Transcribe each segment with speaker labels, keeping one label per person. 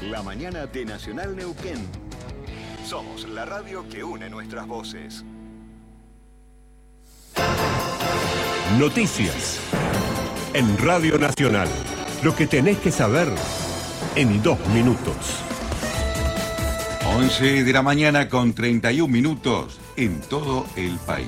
Speaker 1: La mañana de Nacional Neuquén. Somos la radio que une nuestras voces.
Speaker 2: Noticias. En Radio Nacional. Lo que tenés que saber en 2 minutos.
Speaker 3: 11 de la mañana con 31 minutos en todo el país.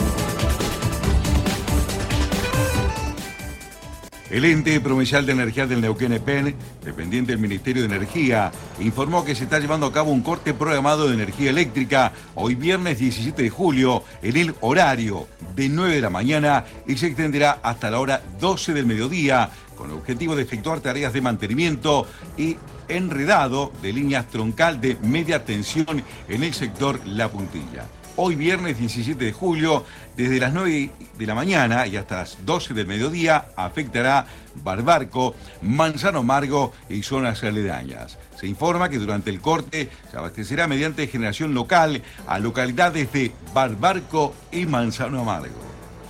Speaker 3: El ente provincial de energía del Neuquén EPEN, dependiente del Ministerio de Energía, informó que se está llevando a cabo un corte programado de energía eléctrica hoy viernes 17 de julio en el horario de 9 de la mañana y se extenderá hasta la hora 12 del mediodía con el objetivo de efectuar tareas de mantenimiento y enredado de líneas troncal de media tensión en el sector La Puntilla. Hoy viernes 17 de julio, desde las 9 de la mañana y hasta las 12 del mediodía, afectará Barbarco, Manzano Amargo y zonas aledañas. Se informa que durante el corte se abastecerá mediante generación local a localidades de Barbarco y Manzano Amargo.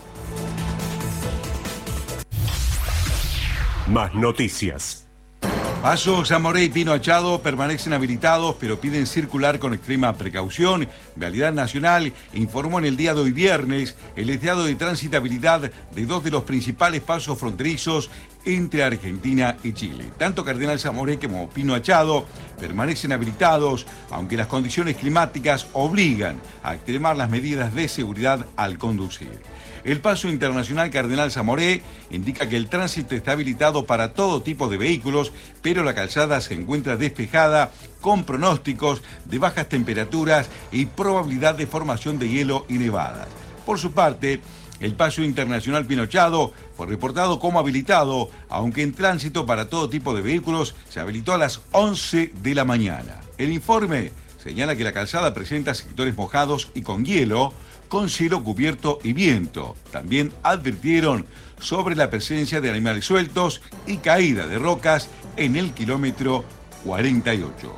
Speaker 2: Más noticias.
Speaker 3: Paso Zamoré y Pino Achado permanecen habilitados, pero piden circular con extrema precaución. Vialidad Nacional informó en el día de hoy viernes el estado de transitabilidad de 2 de los principales pasos fronterizos entre Argentina y Chile. Tanto Cardenal Zamoré como Pino Achado permanecen habilitados, aunque las condiciones climáticas obligan a extremar las medidas de seguridad al conducir. El paso internacional Cardenal Zamoré indica que el tránsito está habilitado para todo tipo de vehículos, pero la calzada se encuentra despejada con pronósticos de bajas temperaturas y probabilidad de formación de hielo y nevadas. Por su parte, el paso internacional Pino Achado fue reportado como habilitado, aunque en tránsito para todo tipo de vehículos se habilitó a las 11 de la mañana. El informe señala que la calzada presenta sectores mojados y con hielo, con cielo cubierto y viento. También advirtieron sobre la presencia de animales sueltos y caída de rocas en el kilómetro 48.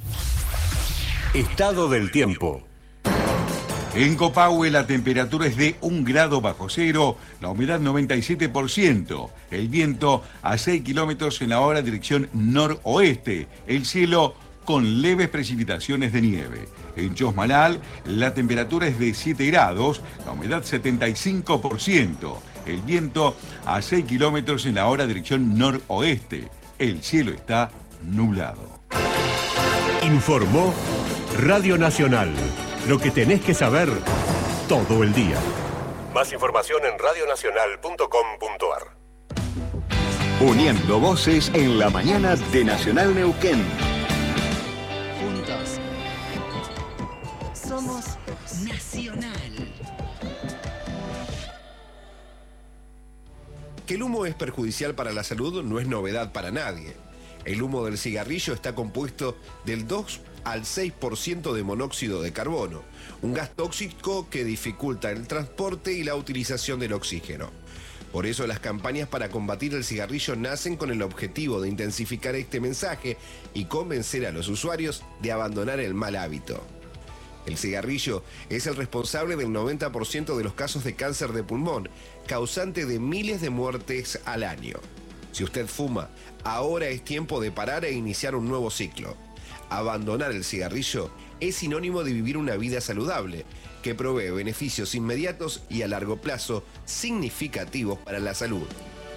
Speaker 2: Estado del tiempo.
Speaker 3: En Copahue la temperatura es de 1 grado bajo cero, la humedad 97%, el viento a 6 kilómetros en la hora dirección noroeste, el cielo con leves precipitaciones de nieve. En Chosmalal, la temperatura es de 7 grados, la humedad 75%, el viento a 6 kilómetros en la hora dirección noroeste, el cielo está nublado.
Speaker 2: Informó Radio Nacional. Lo que tenés que saber todo el día. Más información en radionacional.com.ar.
Speaker 1: Uniendo voces en la mañana de Nacional Neuquén.
Speaker 4: Somos Nacional.
Speaker 5: Que el humo es perjudicial para la salud no es novedad para nadie. El humo del cigarrillo está compuesto del 2 al 6% de monóxido de carbono, un gas tóxico que dificulta el transporte y la utilización del oxígeno. Por eso las campañas para combatir el cigarrillo nacen con el objetivo de intensificar este mensaje y convencer a los usuarios de abandonar el mal hábito. El cigarrillo es el responsable del 90% de los casos de cáncer de pulmón, causante de miles de muertes al año. Si usted fuma, ahora es tiempo de parar e iniciar un nuevo ciclo. Abandonar el cigarrillo es sinónimo de vivir una vida saludable, que provee beneficios inmediatos y a largo plazo significativos para la salud.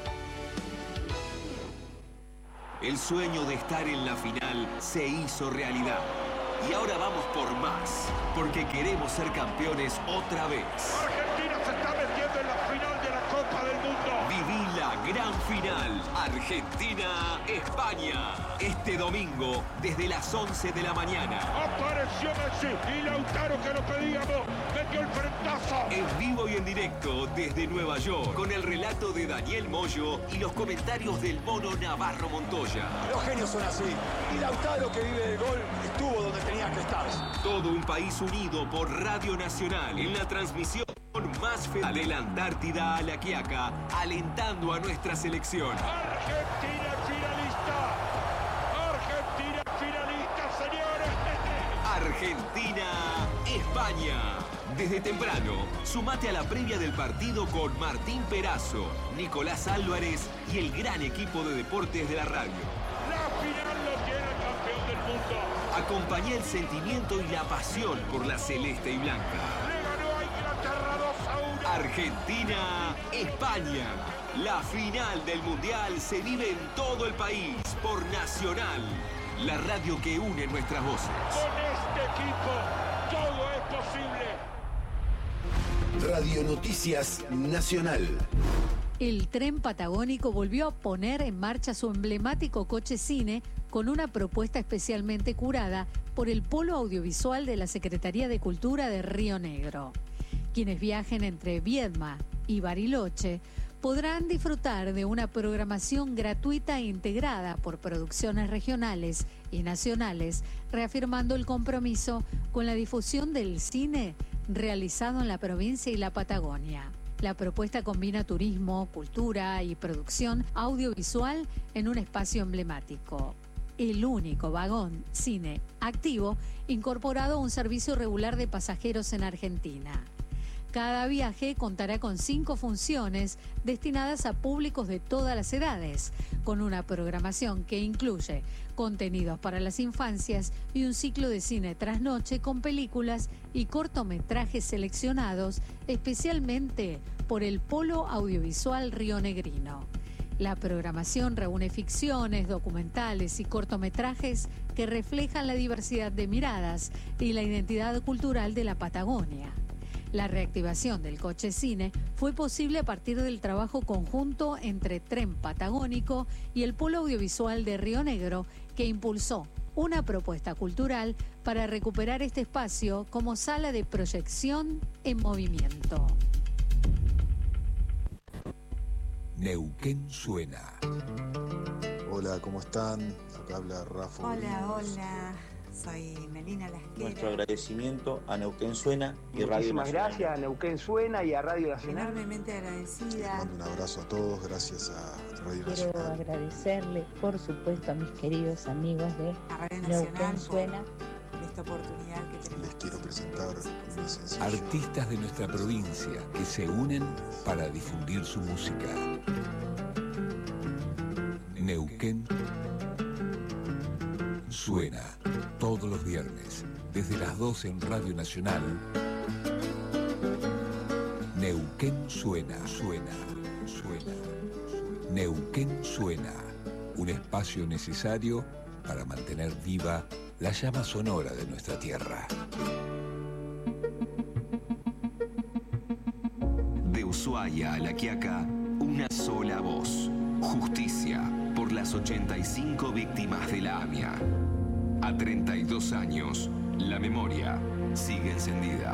Speaker 6: El sueño de estar en la final se hizo realidad. Y ahora vamos por más, porque queremos ser campeones otra vez.
Speaker 7: Argentina se está metiendo en la final de la Copa del Mundo.
Speaker 6: Viví la gran final, Argentina-España. Este domingo, desde las 11 de la mañana.
Speaker 7: Apareció Messi y Lautaro, que lo pedíamos, metió el frentazo.
Speaker 6: En vivo y en directo desde Nueva York, con el relato de Daniel Moyo y los comentarios del Mono Navarro Montoya.
Speaker 8: Los genios son así. Y Lautaro, que vive del gol, estuvo donde tenía que estar.
Speaker 6: Todo un país unido por Radio Nacional en la transmisión más federal de la Antártida a la Quiaca, alentando a nuestra selección.
Speaker 7: Argentina finalista. Argentina finalista, señores.
Speaker 6: Argentina-España. Desde temprano, sumate a la previa del partido con Martín Perazo, Nicolás Álvarez y el gran equipo de deportes de la radio.
Speaker 7: La final lo tiene el campeón del mundo.
Speaker 6: Acompañá el sentimiento y la pasión por la celeste y blanca.
Speaker 7: Le ganó a Inglaterra 2-1.
Speaker 6: Argentina, España. La final del Mundial se vive en todo el país por Nacional, la radio que une nuestras voces.
Speaker 7: Con este equipo todo es posible.
Speaker 1: Radio Noticias Nacional.
Speaker 9: El tren patagónico volvió a poner en marcha su emblemático coche cine con una propuesta especialmente curada por el Polo Audiovisual de la Secretaría de Cultura de Río Negro. Quienes viajen entre Viedma y Bariloche podrán disfrutar de una programación gratuita e integrada por producciones regionales y nacionales, reafirmando el compromiso con la difusión del cine realizado en la provincia y la Patagonia. La propuesta combina turismo, cultura y producción audiovisual en un espacio emblemático. El único vagón cine activo incorporado a un servicio regular de pasajeros en Argentina. Cada viaje contará con 5 funciones destinadas a públicos de todas las edades, con una programación que incluye contenidos para las infancias y un ciclo de cine trasnoche con películas y cortometrajes seleccionados especialmente por el Polo Audiovisual rionegrino. La programación reúne ficciones, documentales y cortometrajes que reflejan la diversidad de miradas y la identidad cultural de la Patagonia. La reactivación del coche cine fue posible a partir del trabajo conjunto entre Tren Patagónico y el Polo Audiovisual de Río Negro, que impulsó una propuesta cultural para recuperar este espacio como sala de proyección en movimiento.
Speaker 10: Neuquén suena.
Speaker 11: Hola, ¿cómo están? Acá habla Rafa.
Speaker 12: Hola. Soy Melina Lasquera.
Speaker 13: Nuestro agradecimiento a Neuquén Suena y Radio Nacional.
Speaker 14: Muchísimas gracias a Neuquén Suena y a Radio Nacional.
Speaker 12: Enormemente agradecida.
Speaker 11: Les mando un abrazo a todos, gracias a Radio Nacional.
Speaker 15: Quiero agradecerle, por supuesto, a mis queridos amigos de Neuquén Suena
Speaker 12: por esta oportunidad que tenemos.
Speaker 11: Les quiero presentar un sencillo.
Speaker 10: Artistas de nuestra provincia que se unen para difundir su música. Neuquén Suena, todos los viernes, desde las 12 en Radio Nacional. Neuquén suena. Neuquén suena, un espacio necesario para mantener viva la llama sonora de nuestra tierra.
Speaker 6: De Ushuaia a La Quiaca, una sola voz. Justicia por las 85 víctimas de la AMIA. A 32 años, la memoria sigue encendida.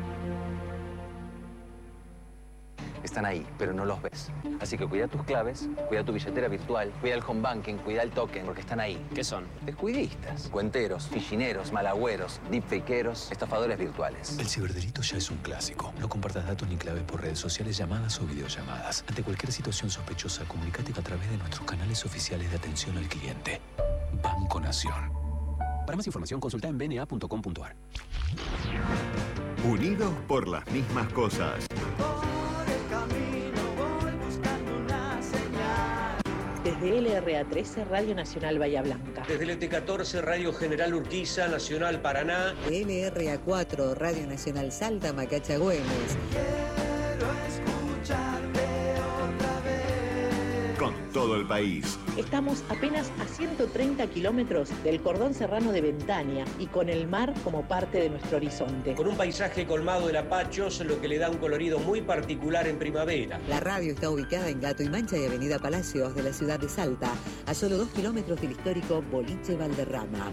Speaker 16: Están ahí, pero no los ves. Así que cuida tus claves, cuida tu billetera virtual, cuida el home banking, cuida el token, porque están ahí.
Speaker 17: ¿Qué son?
Speaker 16: Descuidistas, cuenteros, fichineros, malagüeros, deepfakeros, estafadores virtuales.
Speaker 18: El ciberdelito ya es un clásico. No compartas datos ni claves por redes sociales, llamadas o videollamadas. Ante cualquier situación sospechosa, comunícate a través de nuestros canales oficiales de atención al cliente. Banco Nación. Para más información, consulta en bna.com.ar.
Speaker 1: Unidos por las mismas cosas.
Speaker 15: Desde LRA13, Radio Nacional Bahía Blanca.
Speaker 19: Desde el ET14, Radio General Urquiza, Nacional Paraná.
Speaker 20: De LRA4, Radio Nacional Salta, Macacha Güemes.
Speaker 21: Quiero escucharte otra vez.
Speaker 1: Con todo el país.
Speaker 15: Estamos apenas a 130 kilómetros del cordón serrano de Ventania y con el mar como parte de nuestro horizonte.
Speaker 19: Con un paisaje colmado de lapachos, lo que le da un colorido muy particular en primavera.
Speaker 20: La radio está ubicada en Gato y Mancha y Avenida Palacios de la ciudad de Salta, a solo 2 kilómetros del histórico Boliche Valderrama.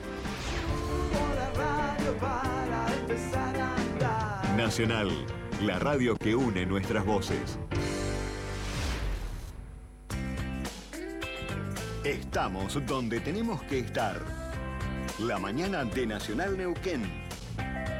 Speaker 1: Nacional, la radio que une nuestras voces. Estamos donde tenemos que estar. La mañana de Nacional Neuquén.